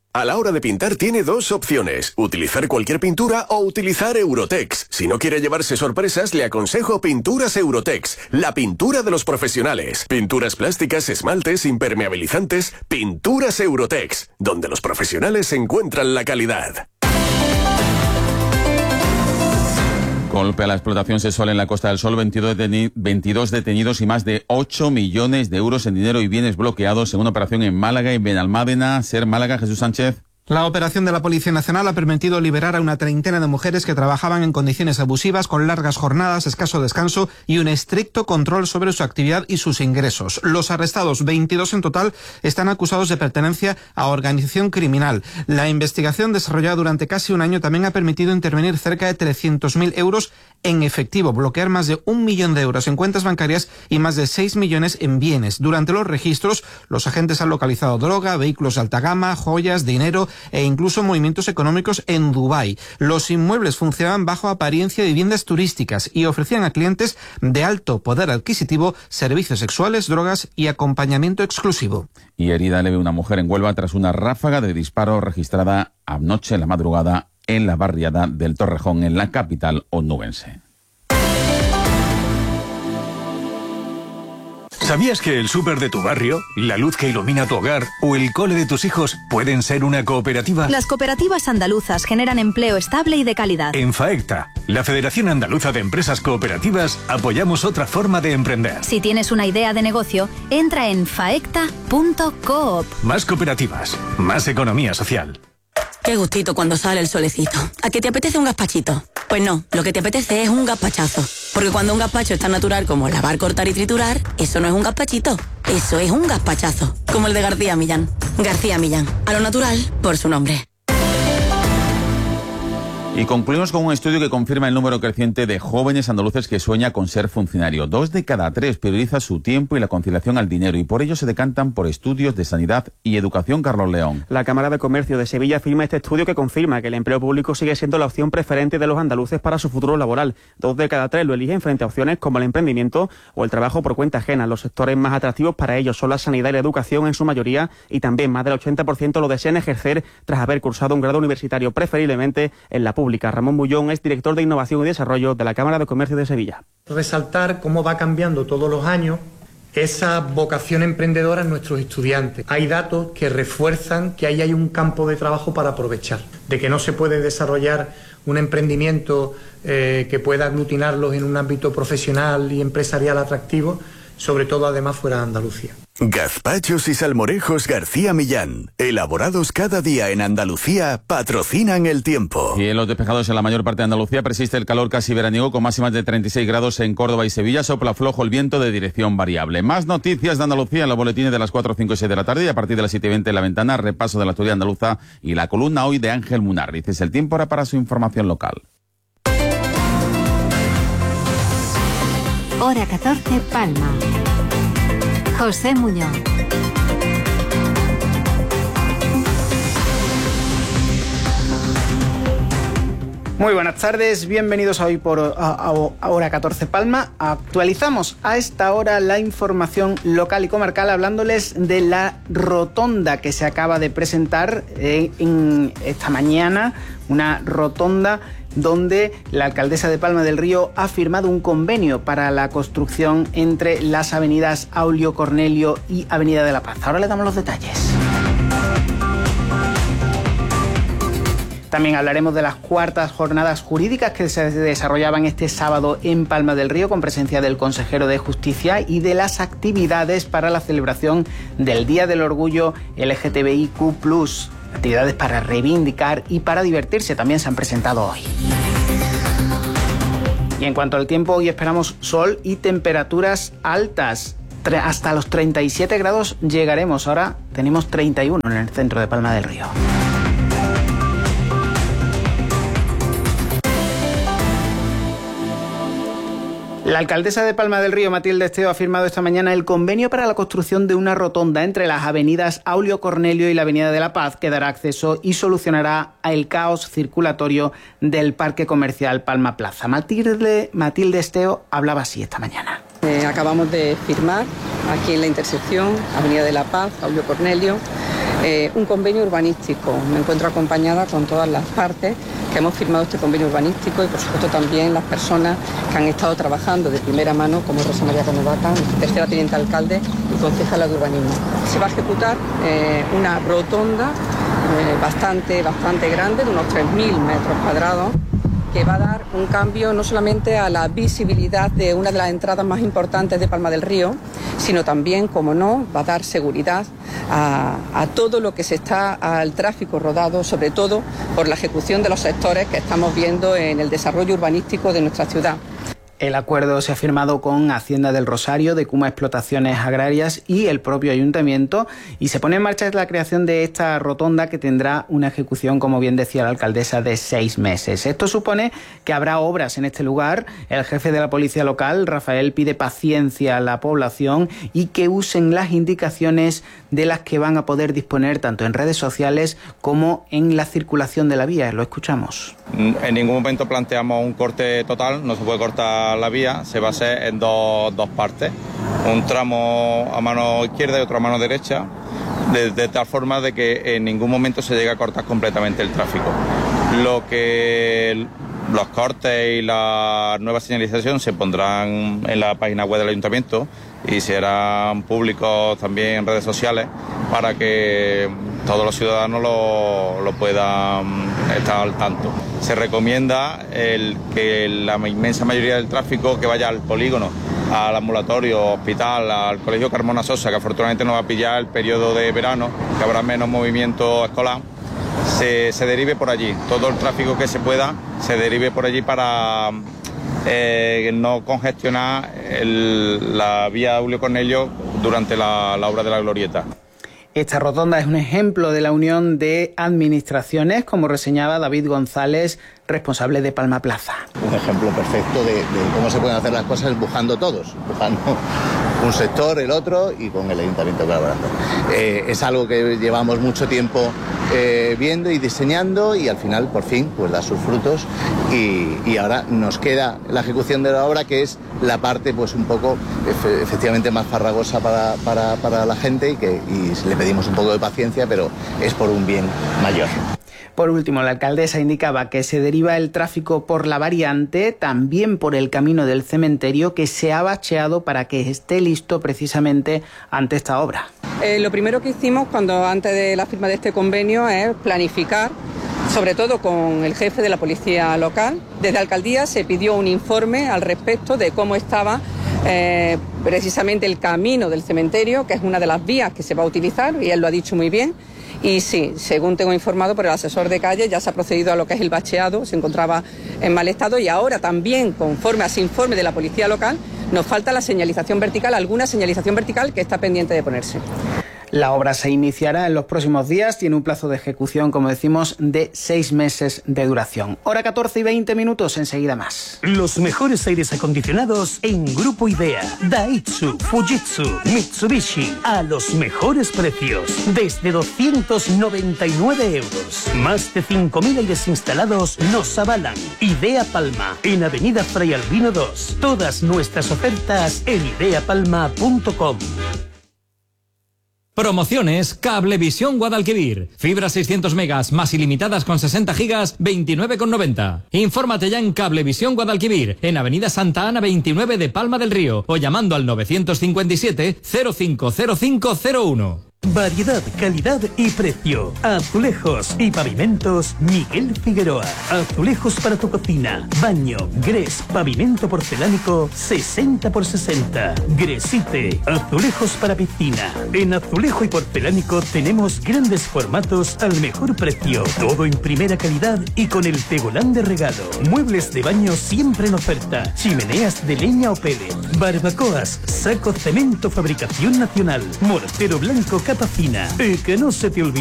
A la hora de pintar tiene dos opciones, utilizar cualquier pintura o utilizar Eurotex. Si no quiere llevarse sorpresas, le aconsejo Pinturas Eurotex, la pintura de los profesionales. Pinturas plásticas, esmaltes, impermeabilizantes, Pinturas Eurotex, donde los profesionales encuentran la calidad. Golpe a la explotación sexual en la Costa del Sol, 22 detenidos y más de 8 millones de euros en dinero y bienes bloqueados en una operación en Málaga y Benalmádena. Ser Málaga, Jesús Sánchez. La operación de la Policía Nacional ha permitido liberar a una treintena de mujeres que trabajaban en condiciones abusivas, con largas jornadas, escaso descanso y un estricto control sobre su actividad y sus ingresos. Los arrestados, 22 en total, están acusados de pertenencia a organización criminal. La investigación desarrollada durante casi un año también ha permitido intervenir cerca de 300.000 euros en efectivo, bloquear más de 1 millón de euros en cuentas bancarias y más de 6 millones en bienes. Durante los registros, los agentes han localizado droga, vehículos de alta gama, joyas, dinero e incluso movimientos económicos en Dubái. Los inmuebles funcionaban bajo apariencia de viviendas turísticas y ofrecían a clientes de alto poder adquisitivo servicios sexuales, drogas y acompañamiento exclusivo. Y herida leve una mujer en Huelva tras una ráfaga de disparo registrada anoche en la madrugada en la barriada del Torrejón, en la capital onubense. ¿Sabías que el súper de tu barrio, la luz que ilumina tu hogar o el cole de tus hijos pueden ser una cooperativa? Las cooperativas andaluzas generan empleo estable y de calidad. En FAECTA, la Federación Andaluza de Empresas Cooperativas, apoyamos otra forma de emprender. Si tienes una idea de negocio, entra en faecta.coop. Más cooperativas, más economía social. Qué gustito cuando sale el solecito. ¿A que te apetece un gazpachito? Pues no, lo que te apetece es un gazpachazo. Porque cuando un gazpacho es tan natural como lavar, cortar y triturar, eso no es un gazpachito, eso es un gazpachazo. Como el de García Millán. García Millán, a lo natural por su nombre. Y concluimos con un estudio que confirma el número creciente de jóvenes andaluces que sueña con ser funcionario. 2 de cada 3 prioriza su tiempo y la conciliación al dinero y por ello se decantan por estudios de sanidad y educación. Carlos León. La Cámara de Comercio de Sevilla afirma este estudio que confirma que el empleo público sigue siendo la opción preferente de los andaluces para su futuro laboral. 2 de cada 3 lo eligen frente a opciones como el emprendimiento o el trabajo por cuenta ajena. Los sectores más atractivos para ellos son la sanidad y la educación en su mayoría y también más del 80% lo desean ejercer tras haber cursado un grado universitario, preferiblemente en la pública. Ramón Bullón es director de Innovación y Desarrollo de la Cámara de Comercio de Sevilla. Resaltar cómo va cambiando todos los años esa vocación emprendedora en nuestros estudiantes. Hay datos que refuerzan que ahí hay un campo de trabajo para aprovechar, de que no se puede desarrollar un emprendimiento que pueda aglutinarlos en un ámbito profesional y empresarial atractivo, sobre todo además fuera de Andalucía. Gazpachos y salmorejos García Millán, elaborados cada día en Andalucía, patrocinan el tiempo. Cielos despejados en la mayor parte de Andalucía, persiste el calor casi veraniego con máximas de 36 grados en Córdoba y Sevilla, sopla flojo el viento de dirección variable. Más noticias de Andalucía en los boletines de las 4, 5 y 6 de la tarde y a partir de las 7:20 en La Ventana, repaso de la actualidad andaluza y la columna hoy de Ángel Munarriz. Es el tiempo ahora para su información local. Hora 14, Palma. José Muñoz. Muy buenas tardes, bienvenidos a hoy por Hora 14 Palma. Actualizamos a esta hora la información local y comarcal hablándoles de la rotonda que se acaba de presentar en esta mañana, una rotonda donde la alcaldesa de Palma del Río ha firmado un convenio para la construcción entre las avenidas Aulio Cornelio y Avenida de la Paz. Ahora le damos los detalles. También hablaremos de las cuartas jornadas jurídicas que se desarrollaban este sábado en Palma del Río con presencia del consejero de Justicia y de las actividades para la celebración del Día del Orgullo LGTBIQ+. Actividades para reivindicar y para divertirse también se han presentado hoy. Y en cuanto al tiempo, hoy esperamos sol y temperaturas altas. Hasta los 37 grados llegaremos. Ahora tenemos 31 en el centro de Palma del Río. La alcaldesa de Palma del Río, Matilde Esteo, ha firmado esta mañana el convenio para la construcción de una rotonda entre las avenidas Aulio Cornelio y la Avenida de la Paz, que dará acceso y solucionará el caos circulatorio del Parque Comercial Palma Plaza. Matilde Esteo hablaba así esta mañana. Acabamos de firmar aquí en la intersección Avenida de la Paz, Aulio Cornelio, un convenio urbanístico. Me encuentro acompañada con todas las partes que hemos firmado este convenio urbanístico y, por supuesto, también las personas que han estado trabajando de primera mano, como Rosa María Canovaca, tercera teniente alcalde y concejala de urbanismo. Se va a ejecutar una rotonda bastante grande, de unos 3.000 metros cuadrados, que va a dar un cambio no solamente a la visibilidad de una de las entradas más importantes de Palma del Río, sino también, como no, va a dar seguridad a todo lo que se está al tráfico rodado, sobre todo por la ejecución de los sectores que estamos viendo en el desarrollo urbanístico de nuestra ciudad. El acuerdo se ha firmado con Hacienda del Rosario, Decuma Explotaciones Agrarias y el propio ayuntamiento, y se pone en marcha la creación de esta rotonda que tendrá una ejecución, como bien decía la alcaldesa, de 6 meses. Esto supone que habrá obras en este lugar. El jefe de la policía local, Rafael, pide paciencia a la población y que usen las indicaciones de las que van a poder disponer tanto en redes sociales como en la circulación de la vía. Lo escuchamos. En ningún momento planteamos un corte total, no se puede cortar la vía, se va a hacer en dos partes, un tramo a mano izquierda y otro a mano derecha, de tal forma de que en ningún momento se llegue a cortar completamente el tráfico. Los cortes y la nueva señalización se pondrán en la página web del ayuntamiento y serán públicos también en redes sociales para que todos los ciudadanos lo puedan estar al tanto. Se recomienda que la inmensa mayoría del tráfico que vaya al polígono, al ambulatorio, hospital, al Colegio Carmona Sosa, que afortunadamente nos va a pillar el periodo de verano, que habrá menos movimiento escolar, se derive por allí. Todo el tráfico que se pueda se derive por allí para no congestionar la vía Julio Cornelio durante la obra de la glorieta. Esta rotonda es un ejemplo de la unión de administraciones, como reseñaba David González, responsable de Palma Plaza. Un ejemplo perfecto de cómo se pueden hacer las cosas empujando todos, empujando un sector, el otro y con el ayuntamiento colaborando. Es algo que llevamos mucho tiempo viendo y diseñando y al final, por fin, pues da sus frutos y ahora nos queda la ejecución de la obra, que es la parte pues un poco efectivamente más farragosa para la gente y le pedimos un poco de paciencia, pero es por un bien mayor. Por último, la alcaldesa indicaba que se deriva el tráfico por la variante, también por el camino del cementerio, que se ha bacheado para que esté listo precisamente ante esta obra. Lo primero que hicimos antes de la firma de este convenio es planificar, sobre todo con el jefe de la policía local. Desde la alcaldía se pidió un informe al respecto de cómo estaba precisamente el camino del cementerio, que es una de las vías que se va a utilizar, y él lo ha dicho muy bien. Y sí, según tengo informado por el asesor de calle, ya se ha procedido a lo que es el bacheado, se encontraba en mal estado y ahora también, conforme a ese informe de la policía local, nos falta la señalización vertical, alguna señalización vertical que está pendiente de ponerse. La obra se iniciará en los próximos días, tiene un plazo de ejecución, como decimos, de 6 meses de duración. Hora 14:20, enseguida más. Los mejores aires acondicionados en Grupo IDEA, Daihatsu, Fujitsu, Mitsubishi, a los mejores precios, desde 299 euros. Más de 5.000 aires instalados nos avalan. IDEA Palma, en Avenida Fray Albino 2. Todas nuestras ofertas en ideapalma.com. Promociones Cablevisión Guadalquivir. Fibra 600 megas más ilimitadas con 60 gigas, 29,90. Infórmate ya en Cablevisión Guadalquivir, en Avenida Santa Ana 29 de Palma del Río, o llamando al 957 050501. Variedad, calidad y precio. Azulejos y pavimentos Miguel Figueroa. Azulejos para tu cocina, baño, gres, pavimento porcelánico 60x60. Gresite. Azulejos para piscina. En azulejo y porcelánico tenemos grandes formatos al mejor precio. Todo en primera calidad y con el tegolán de regalo. Muebles de baño siempre en oferta. Chimeneas de leña o pellet. Barbacoas, saco cemento fabricación nacional. Mortero blanco capa fina. Que no se te olvide.